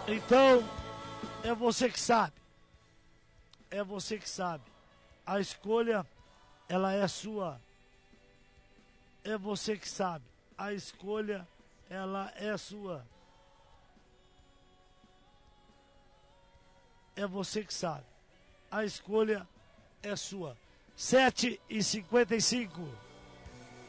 Então, é você que sabe. É você que sabe. A escolha, ela é sua. É você que sabe. A escolha, ela é sua. É você que sabe. A escolha é sua. 7h55.